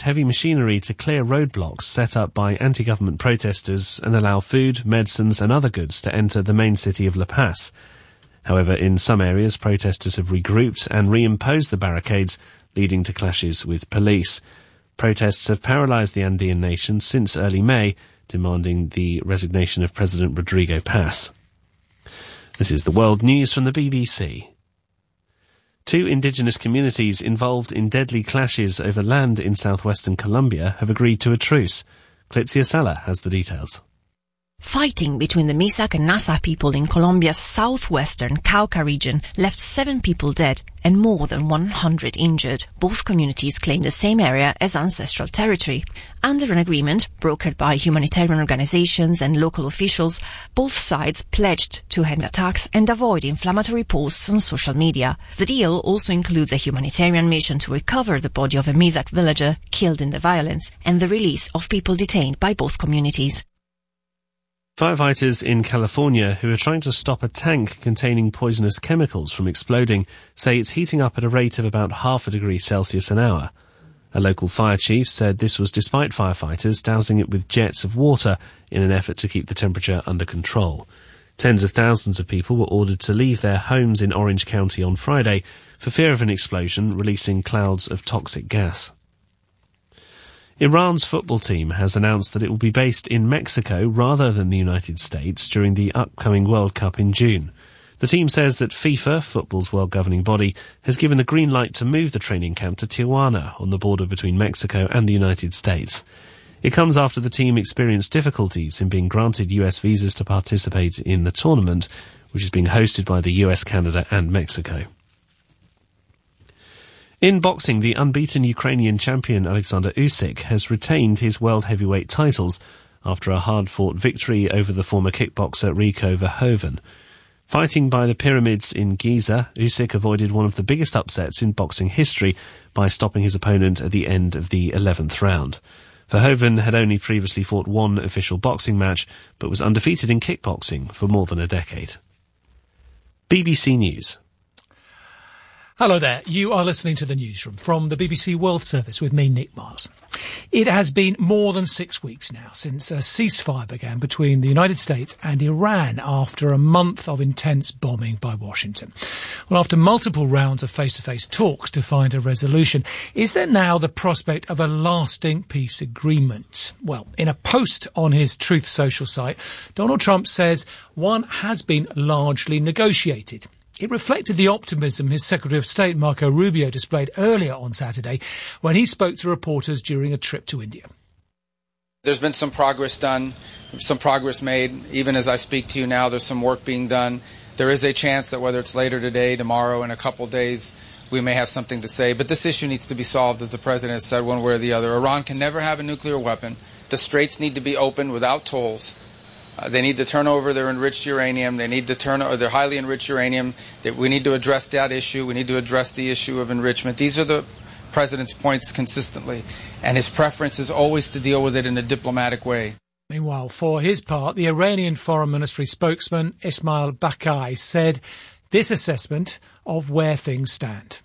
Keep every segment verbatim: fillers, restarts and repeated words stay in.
heavy machinery to clear roadblocks set up by anti-government protesters and allow food, medicines and other goods to enter the main city of La Paz. However, in some areas, protesters have regrouped and reimposed the barricades, leading to clashes with police. Protests have paralysed the Andean nation since early May, demanding the resignation of President Rodrigo Paz. This is the World News from the B B C. Two indigenous communities involved in deadly clashes over land in southwestern Colombia have agreed to a truce. Clitzia Sala has the details. Fighting between the Misak and Nasa people in Colombia's southwestern Cauca region left seven people dead and more than one hundred injured. Both communities claim the same area as ancestral territory. Under an agreement brokered by humanitarian organizations and local officials, both sides pledged to end attacks and avoid inflammatory posts on social media. The deal also includes a humanitarian mission to recover the body of a Misak villager killed in the violence and the release of people detained by both communities. Firefighters in California who are trying to stop a tank containing poisonous chemicals from exploding say it's heating up at a rate of about half a degree Celsius an hour. A local fire chief said this was despite firefighters dousing it with jets of water in an effort to keep the temperature under control. Tens of thousands of people were ordered to leave their homes in Orange County on Friday for fear of an explosion releasing clouds of toxic gas. Iran's football team has announced that it will be based in Mexico rather than the United States during the upcoming World Cup in June. The team says that FIFA, football's world governing body, has given the green light to move the training camp to Tijuana on the border between Mexico and the United States. It comes after the team experienced difficulties in being granted U S visas to participate in the tournament, which is being hosted by the U S, Canada and Mexico. In boxing, the unbeaten Ukrainian champion Alexander Usyk has retained his world heavyweight titles after a hard-fought victory over the former kickboxer Rico Verhoeven. Fighting by the pyramids in Giza, Usyk avoided one of the biggest upsets in boxing history by stopping his opponent at the end of the eleventh round. Verhoeven had only previously fought one official boxing match, but was undefeated in kickboxing for more than a decade. B B C News. Hello there. You are listening to the newsroom from the B B C World Service with me, Nick Miles. It has been more than six weeks now since a ceasefire began between the United States and Iran after a month of intense bombing by Washington. Well, after multiple rounds of face-to-face talks to find a resolution, is there now the prospect of a lasting peace agreement? Well, in a post on his Truth Social site, Donald Trump says one has been largely negotiated. It reflected the optimism his Secretary of State, Marco Rubio, displayed earlier on Saturday when he spoke to reporters during a trip to India. There's been some progress done, some progress made. Even as I speak to you now, there's some work being done. There is a chance that whether it's later today, tomorrow, in a couple days, we may have something to say. But this issue needs to be solved, as the President has said, one way or the other. Iran can never have a nuclear weapon. The straits need to be opened without tolls. Uh, they need to turn over their enriched uranium. They need to turn over their highly enriched uranium. That we need to address that issue. We need to address the issue of enrichment. These are the President's points consistently, and his preference is always to deal with it in a diplomatic way. Meanwhile, for his part, the Iranian Foreign Ministry spokesman Ismail Baqai said this assessment of where things stand.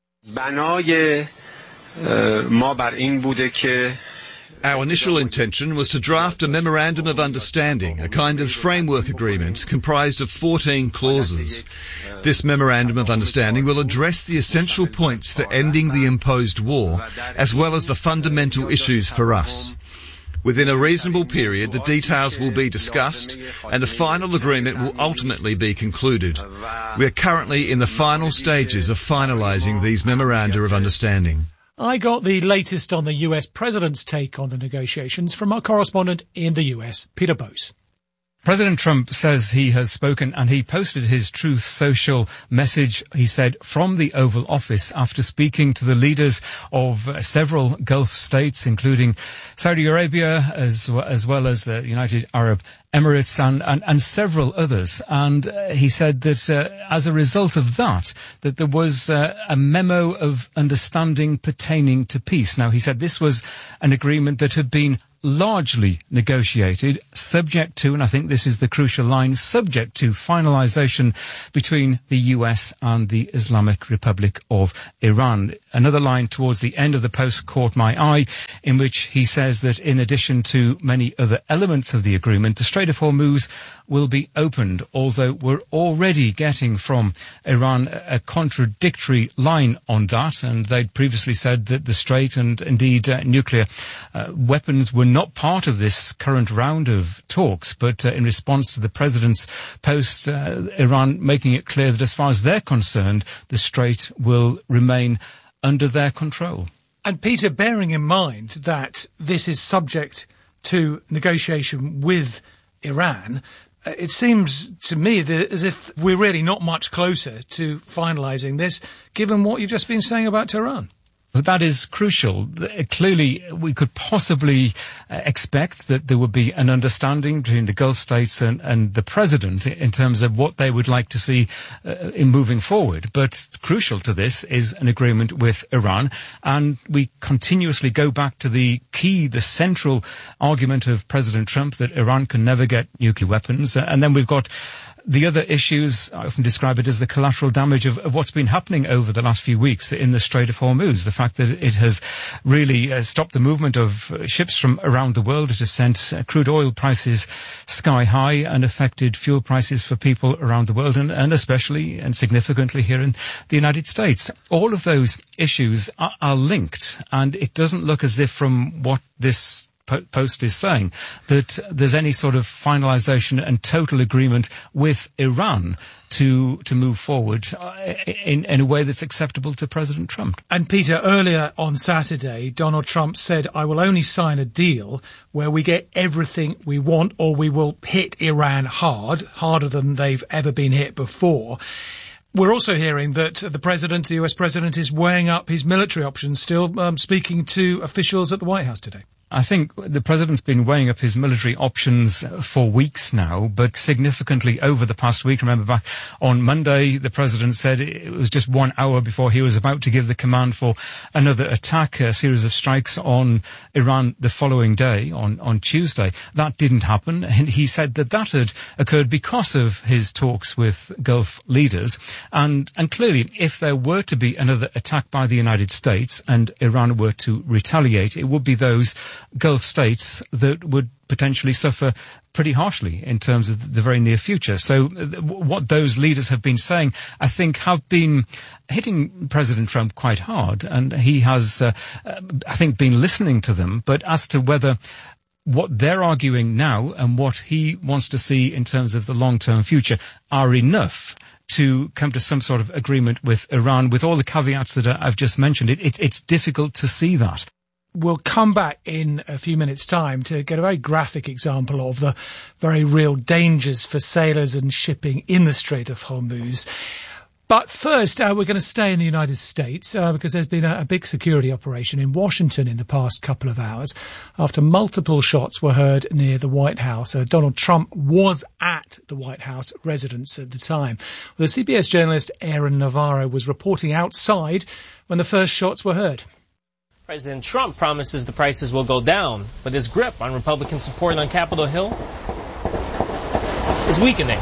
بنای ما بر این بوده که Our initial intention was to draft a memorandum of understanding, a kind of framework agreement comprised of fourteen clauses. This memorandum of understanding will address the essential points for ending the imposed war, as well as the fundamental issues for us. Within a reasonable period, the details will be discussed and a final agreement will ultimately be concluded. We are currently in the final stages of finalising these memoranda of understanding. I got the latest on the U S President's take on the negotiations from our correspondent in the U S, Peter Bose. President Trump says he has spoken, and he posted his Truth Social message, he said, from the Oval Office after speaking to the leaders of uh, several Gulf states, including Saudi Arabia, as, as well as the United Arab Emirates and, and, and several others. And uh, he said that uh, as a result of that, that there was uh, a memo of understanding pertaining to peace. Now, he said this was an agreement that had been largely negotiated, subject to, and I think this is the crucial line, subject to finalisation between the U S and the Islamic Republic of Iran. Another line towards the end of the post caught my eye, in which he says that in addition to many other elements of the agreement, the Strait of Hormuz will be opened, although we're already getting from Iran a contradictory line on that, and they'd previously said that the Strait and indeed uh, nuclear uh, weapons were not part of this current round of talks, but uh, in response to the President's post, uh, Iran making it clear that as far as they're concerned, the Strait will remain under their control. And Peter, bearing in mind that this is subject to negotiation with Iran, uh, it seems to me that as if we're really not much closer to finalising this, given what you've just been saying about Tehran. But that is crucial. Clearly, we could possibly uh, expect that there would be an understanding between the Gulf states and, and the President in terms of what they would like to see uh, in moving forward. But crucial to this is an agreement with Iran. And we continuously go back to the key, the central argument of President Trump that Iran can never get nuclear weapons. And then we've got the other issues, I often describe it as the collateral damage of, of what's been happening over the last few weeks in the Strait of Hormuz. The fact that it has really uh, stopped the movement of uh, ships from around the world. It has sent uh, crude oil prices sky high and affected fuel prices for people around the world, and, and especially and significantly here in the United States. All of those issues are, are linked, and it doesn't look as if from what this post is saying that there's any sort of finalisation and total agreement with Iran to to move forward in, in a way that's acceptable to President Trump. And Peter, earlier on Saturday, Donald Trump said, I will only sign a deal where we get everything we want, or we will hit Iran hard, harder than they've ever been hit before. We're also hearing that the president, the U S president, is weighing up his military options, still um, speaking to officials at the White House today. I think the president's been weighing up his military options for weeks now, but significantly over the past week. Remember back on Monday, the president said it was just one hour before he was about to give the command for another attack, a series of strikes on Iran the following day, on, on Tuesday. That didn't happen. And he said that that had occurred because of his talks with Gulf leaders. And, and clearly, if there were to be another attack by the United States and Iran were to retaliate, it would be those Gulf states that would potentially suffer pretty harshly in terms of the very near future. So what those leaders have been saying, I think, have been hitting President Trump quite hard. And he has, uh, I think, been listening to them. But as to whether what they're arguing now and what he wants to see in terms of the long-term future are enough to come to some sort of agreement with Iran, with all the caveats that I've just mentioned, it, it, it's difficult to see that. We'll come back in a few minutes' time to get a very graphic example of the very real dangers for sailors and shipping in the Strait of Hormuz. But first, uh, we're going to stay in the United States uh, because there's been a, a big security operation in Washington in the past couple of hours after multiple shots were heard near the White House. Uh, Donald Trump was at the White House residence at the time. Well, the C B S journalist Aaron Navarro was reporting outside when the first shots were heard. President Trump promises the prices will go down, but his grip on Republican support on Capitol Hill is weakening.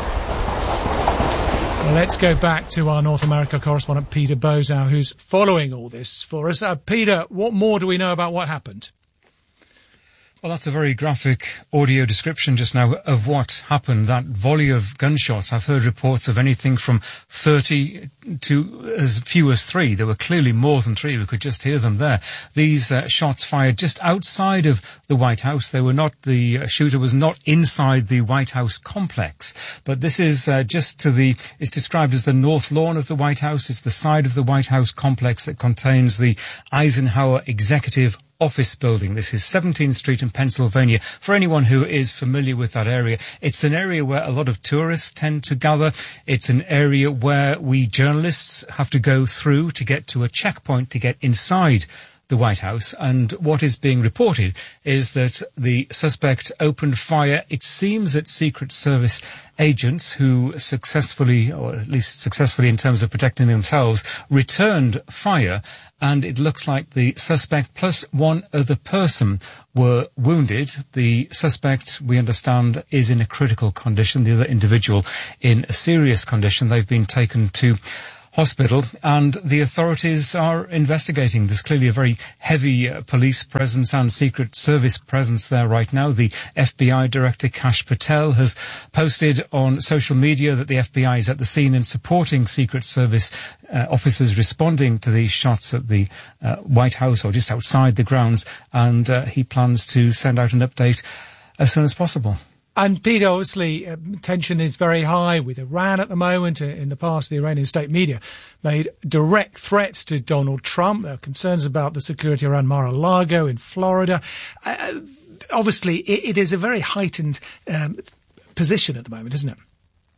Well, let's go back to our North America correspondent Peter Bozow, who's following all this for us. Uh, Peter, what more do we know about what happened? Well, that's a very graphic audio description just now of what happened, that volley of gunshots. I've heard reports of anything from thirty to as few as three. There were clearly more than three. We could just hear them there. These uh, shots fired just outside of the White House. They were not, the uh, shooter was not inside the White House complex. But this is uh, just to the, it's described as the north lawn of the White House. It's the side of the White House complex that contains the Eisenhower Executive Office building. This is seventeenth Street in Pennsylvania. For anyone who is familiar with that area, it's an area where a lot of tourists tend to gather. It's an area where we journalists have to go through to get to a checkpoint to get inside the White House. And what is being reported is that the suspect opened fire, it seems, at Secret Service agents who successfully, or at least successfully in terms of protecting themselves, returned fire. And it looks like the suspect plus one other person were wounded. The suspect, we understand, is in a critical condition. The other individual in a serious condition. They've been taken to hospital, and the authorities are investigating. There's clearly a very heavy uh, police presence and Secret Service presence there right now. The F B I Director Kash Patel has posted on social media that the F B I is at the scene and supporting Secret Service uh, officers responding to these shots at the uh, White House or just outside the grounds, and uh, he plans to send out an update as soon as possible. And, Peter, obviously, uh, tension is very high with Iran at the moment. Uh, in the past, the Iranian state media made direct threats to Donald Trump. There are concerns about the security around Mar-a-Lago in Florida. Uh, obviously, it, it is a very heightened um, position at the moment, isn't it?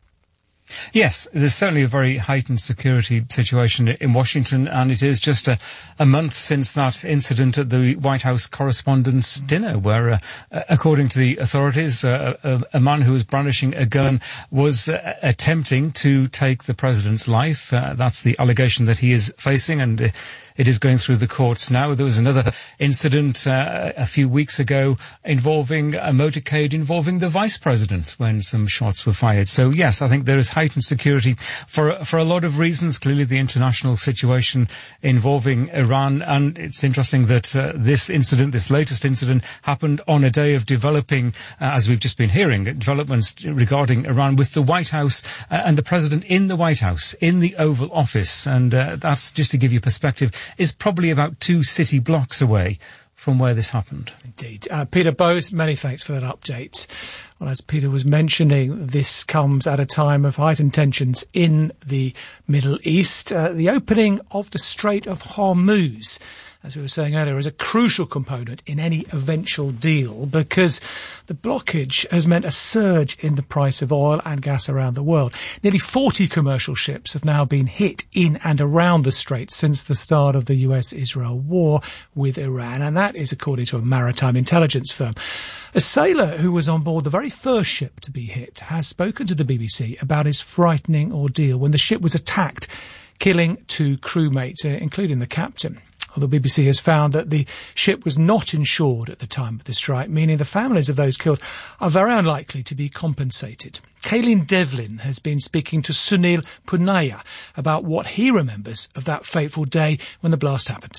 Yes, there's certainly a very heightened security situation in Washington, and it is just a, a month since that incident at the White House Correspondents' Dinner, where, uh, according to the authorities, uh, a, a man who was brandishing a gun was uh, attempting to take the president's life. Uh, that's the allegation that he is facing, and uh, it is going through the courts now. There was another incident uh, a few weeks ago involving a motorcade involving the vice president when some shots were fired. So, yes, I think there is heightened security for for a lot of reasons. Clearly, the international situation involving Iran, and it's interesting that uh, this incident, this latest incident, happened on a day of developing, uh, as we've just been hearing, developments regarding Iran with the White House uh, and the president in the White House, in the Oval Office. And uh, that's, just to give you perspective, is probably about two city blocks away from where this happened. Indeed. Uh, Peter Bowes, many thanks for that update. Well, as Peter was mentioning, this comes at a time of heightened tensions in the Middle East. Uh, the opening of the Strait of Hormuz, as we were saying earlier, is a crucial component in any eventual deal, because the blockage has meant a surge in the price of oil and gas around the world. Nearly forty commercial ships have now been hit in and around the strait since the start of the U S Israel war with Iran, and that is according to a maritime intelligence firm. A sailor who was on board the very first ship to be hit has spoken to the B B C about his frightening ordeal when the ship was attacked, killing two crewmates, including the captain. Well, the B B C has found that the ship was not insured at the time of the strike, meaning the families of those killed are very unlikely to be compensated. Kaylin Devlin has been speaking to Sunil Punaya about what he remembers of that fateful day when the blast happened.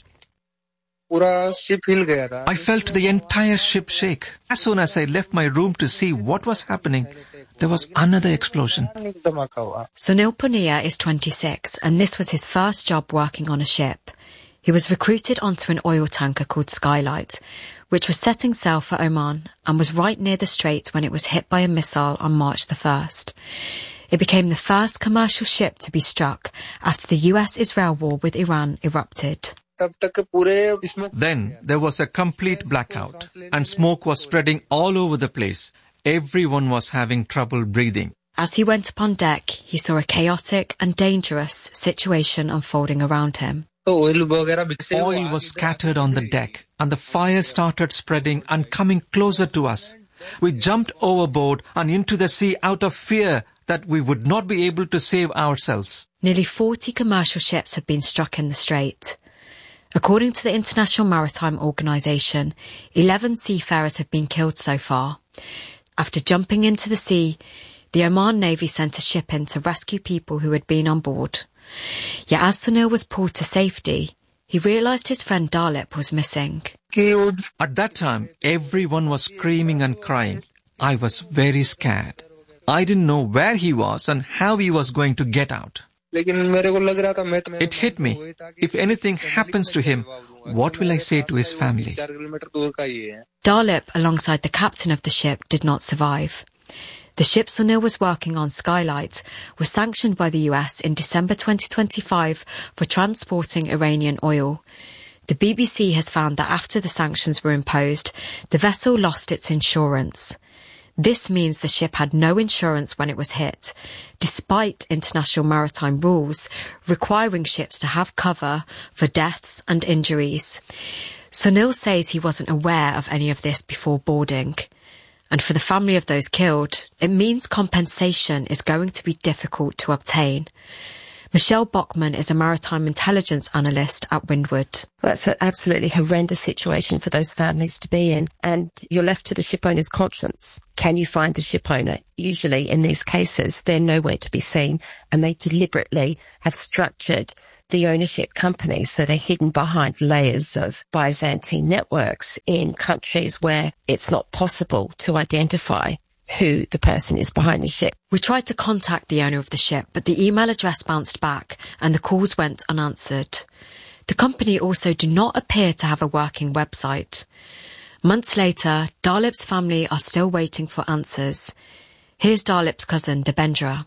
I felt the entire ship shake. As soon as I left my room to see what was happening, there was another explosion. Sunil Punaya is twenty-six, and this was his first job working on a ship. He was recruited onto an oil tanker called Skylight, which was setting sail for Oman and was right near the strait when it was hit by a missile on March the first. It became the first commercial ship to be struck after the U S-Israel war with Iran erupted. Then there was a complete blackout, and smoke was spreading all over the place. Everyone was having trouble breathing. As he went upon deck, he saw a chaotic and dangerous situation unfolding around him. Oil was scattered on the deck, and the fire started spreading and coming closer to us. We jumped overboard and into the sea out of fear that we would not be able to save ourselves. Nearly forty commercial ships have been struck in the strait. According to the International Maritime Organization, eleven seafarers have been killed so far. After jumping into the sea, the Oman Navy sent a ship in to rescue people who had been on board. Yet as Sunil was pulled to safety, he realised his friend Dalip was missing. At that time, everyone was screaming and crying. I was very scared. I didn't know where he was and how he was going to get out. It hit me. If anything happens to him, what will I say to his family? Dalip, alongside the captain of the ship, did not survive. The ship Sunil was working on, Skylight, was sanctioned by the U S in December twenty twenty-five for transporting Iranian oil. The B B C has found that after the sanctions were imposed, the vessel lost its insurance. This means the ship had no insurance when it was hit, despite international maritime rules requiring ships to have cover for deaths and injuries. Sunil says he wasn't aware of any of this before boarding. And for the family of those killed, it means compensation is going to be difficult to obtain. Michelle Bockman is a maritime intelligence analyst at Windward. Well, that's an absolutely horrendous situation for those families to be in, and you're left to the ship owner's conscience. Can you find the ship owner? Usually in these cases, they're nowhere to be seen, and they deliberately have structured the ownership company so they're hidden behind layers of Byzantine networks in countries where it's not possible to identify who the person is behind the ship. We tried to contact the owner of the ship, but the email address bounced back and the calls went unanswered. The company also do not appear to have a working website. Months later, Dalip's family are still waiting for answers. Here's Dalip's cousin, Debendra.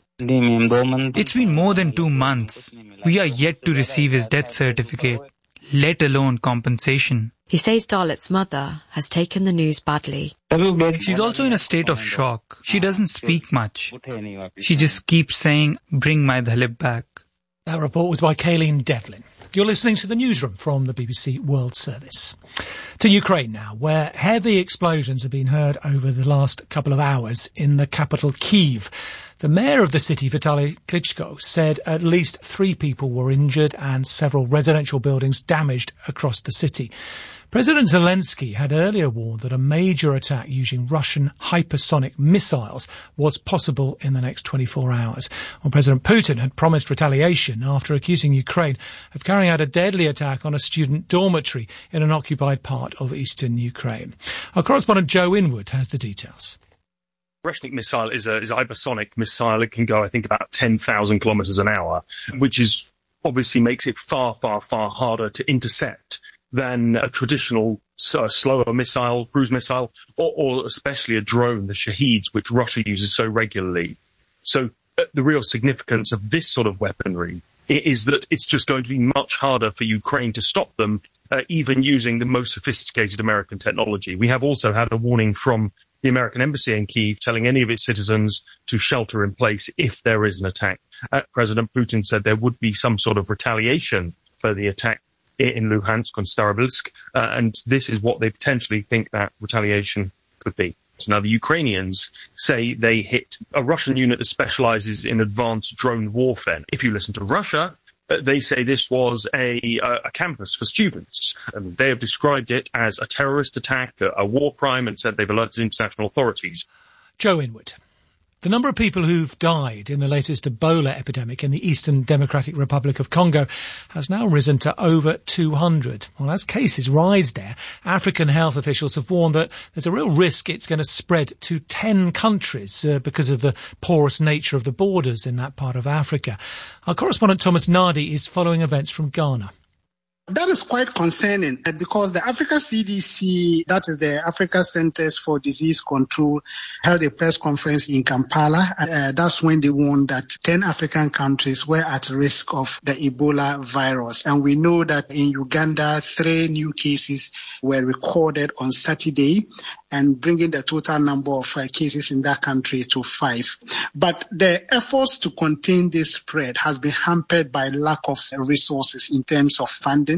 It's been more than two months. We are yet to receive his death certificate, let alone compensation. He says Dalip's mother has taken the news badly. She's also in a state of shock. She doesn't speak much. She just keeps saying, "Bring my Dalip back." That report was by Kayleen Devlin. You're listening to the newsroom from the B B C World Service. To Ukraine now, where heavy explosions have been heard over the last couple of hours in the capital Kyiv. The mayor of the city, Vitaly Klitschko, said at least three people were injured and several residential buildings damaged across the city. President Zelensky had earlier warned that a major attack using Russian hypersonic missiles was possible in the next twenty-four hours. Well, President Putin had promised retaliation after accusing Ukraine of carrying out a deadly attack on a student dormitory in an occupied part of eastern Ukraine. Our correspondent Joe Inwood has the details. Oreshnik missile is a, is a hypersonic missile. It can go, I think, about ten thousand kilometers an hour, which is obviously makes it far, far, far harder to intercept than a traditional uh, slower missile, cruise missile, or, or especially a drone, the Shaheeds, which Russia uses so regularly. So uh, the real significance of this sort of weaponry is that it's just going to be much harder for Ukraine to stop them, uh, even using the most sophisticated American technology. We have also had a warning from the American embassy in Kyiv telling any of its citizens to shelter in place if there is an attack. Uh, President Putin said there would be some sort of retaliation for the attack in Luhansk and Starobilsk, uh, and this is what they potentially think that retaliation could be. So now the Ukrainians say they hit a Russian unit that specializes in advanced drone warfare. If you listen to Russia, uh, they say this was a, uh, a campus for students. And they have described it as a terrorist attack, a, a war crime, and said they've alerted international authorities. Joe Inwood. The number of people who've died in the latest Ebola epidemic in the Eastern Democratic Republic of Congo has now risen to over two hundred. Well, as cases rise there, African health officials have warned that there's a real risk it's going to spread to ten countries uh, because of the porous nature of the borders in that part of Africa. Our correspondent Thomas Nardi is following events from Ghana. That is quite concerning because the Africa C D C, that is the Africa Centers for Disease Control, held a press conference in Kampala. Uh, that's when they warned that ten African countries were at risk of the Ebola virus. And we know that in Uganda, three new cases were recorded on Saturday, and bringing the total number of uh, cases in that country to five. But the efforts to contain this spread has been hampered by lack of resources in terms of funding.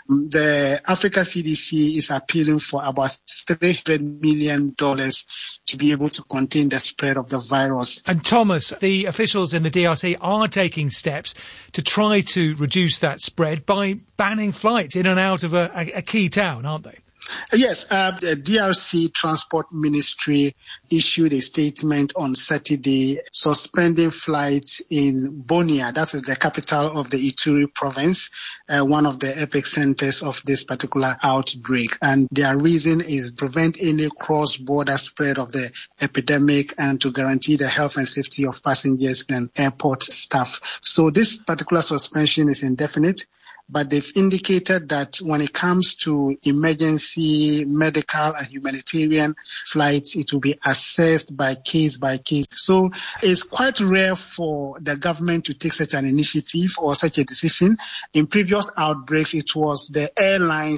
The Africa C D C is appealing for about three hundred million dollars to be able to contain the spread of the virus. And Thomas, the officials in the D R C are taking steps to try to reduce that spread by banning flights in and out of a, a, a key town, aren't they? Yes, uh, the D R C Transport Ministry issued a statement on Saturday suspending flights in Bunia, that is the capital of the Ituri province, uh, one of the epicenters of this particular outbreak. And their reason is to prevent any cross-border spread of the epidemic and to guarantee the health and safety of passengers and airport staff. So this particular suspension is indefinite. But they've indicated that when it comes to emergency medical and humanitarian flights, it will be assessed by case by case. So it's quite rare for the government to take such an initiative or such a decision. In previous outbreaks, it was the airlines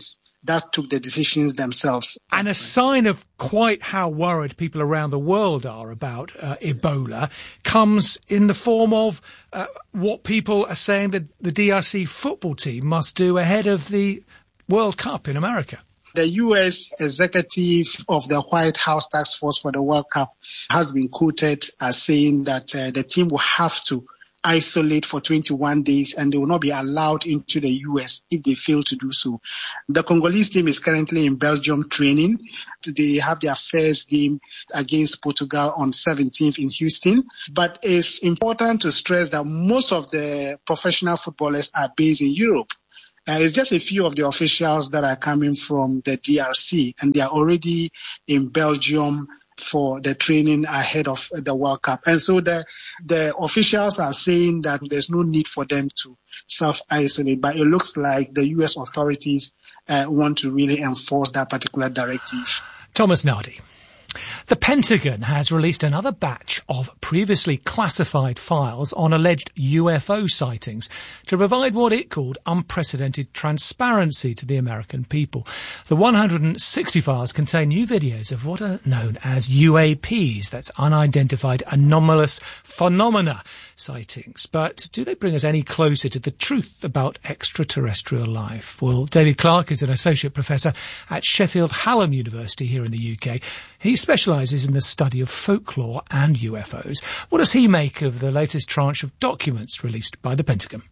that took the decisions themselves. And a sign of quite how worried people around the world are about uh, Ebola comes in the form of uh, what people are saying that the D R C football team must do ahead of the World Cup in America. The U S executive of the White House Task Force for the World Cup has been quoted as saying that uh, the team will have to isolate for twenty-one days and they will not be allowed into the U S if they fail to do so. The Congolese team is currently in Belgium training. They have their first game against Portugal on seventeenth in Houston. But it's important to stress that most of the professional footballers are based in Europe. Uh, it's just a few of the officials that are coming from the D R C, and they are already in Belgium for the training ahead of the World Cup. And so the the officials are saying that there's no need for them to self-isolate, but it looks like the U S authorities uh, want to really enforce that particular directive. Thomas Nardi. The Pentagon has released another batch of previously classified files on alleged U F O sightings to provide what it called unprecedented transparency to the American people. The one hundred sixty files contain new videos of what are known as U A Ps, that's unidentified anomalous phenomena sightings. But do they bring us any closer to the truth about extraterrestrial life? Well, David Clarke is an associate professor at Sheffield Hallam University here in the U K. He specialises in the study of folklore and U F Os. What does he make of the latest tranche of documents released by the Pentagon?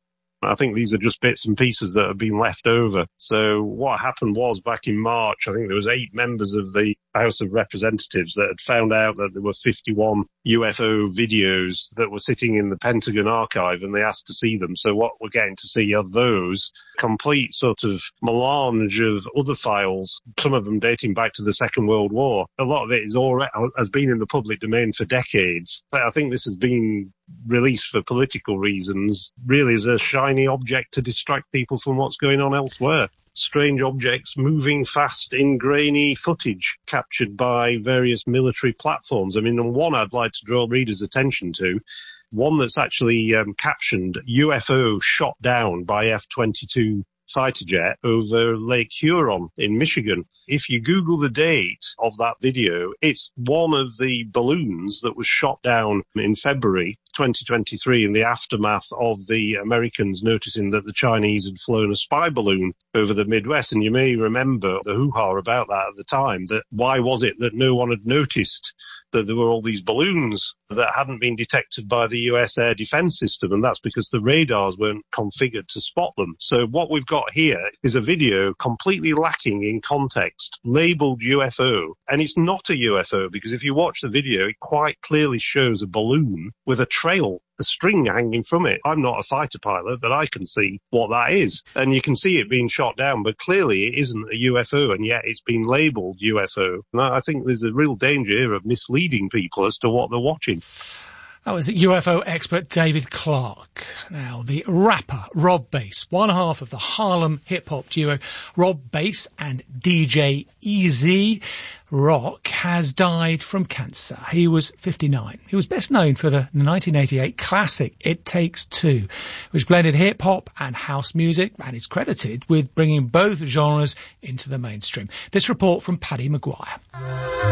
I think these are just bits and pieces that have been left over. So what happened was back in March, I think there was eight members of the House of Representatives that had found out that there were fifty-one U F O videos that were sitting in the Pentagon archive, and they asked to see them. So what we're getting to see are those complete sort of melange of other files, some of them dating back to the Second World War. A lot of it is already, has been in the public domain for decades. I think this has been released for political reasons, really as a shiny object to distract people from what's going on elsewhere. Strange objects moving fast in grainy footage captured by various military platforms. I mean, one I'd like to draw readers' attention to, one that's actually um, captioned U F O shot down by F twenty-two fighter jet over Lake Huron in Michigan. If you Google the date of that video, it's one of the balloons that was shot down in February twenty twenty-three in the aftermath of the Americans noticing that the Chinese had flown a spy balloon over the Midwest. And you may remember the hoo-ha about that at the time, that why was it that no one had noticed that there were all these balloons that hadn't been detected by the U S air defense system, and that's because the radars weren't configured to spot them. So what we've got here is a video completely lacking in context, labelled U F O, and it's not a U F O, because if you watch the video, it quite clearly shows a balloon with a trail, a string hanging from it. I'm not a fighter pilot, but I can see what that is. And you can see it being shot down, but clearly it isn't a U F O, and yet it's been labelled U F O. And I think there's a real danger here of misleading people as to what they're watching. That was U F O expert David Clarke. Now, the rapper Rob Bass, one half of the Harlem hip-hop duo Rob Bass and D J Easy Rock, has died from cancer. He was fifty-nine. He was best known for the nineteen eighty-eight classic It Takes Two, which blended hip-hop and house music, and is credited with bringing both genres into the mainstream. This report from Paddy Maguire.